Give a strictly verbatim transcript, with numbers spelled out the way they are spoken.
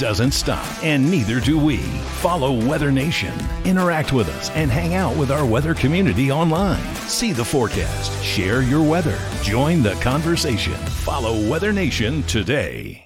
doesn't stop, and neither do we. Follow Weather Nation. Interact with us and hang out with our weather community online. See the forecast. Share your weather. Join the conversation. Follow Weather Nation today.